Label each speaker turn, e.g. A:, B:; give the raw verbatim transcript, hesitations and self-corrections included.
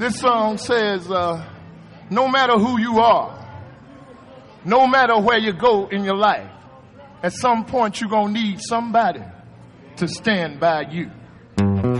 A: This song says, uh, no matter who you are, no matter where you go in your life, at some point you're going to need somebody to stand by you.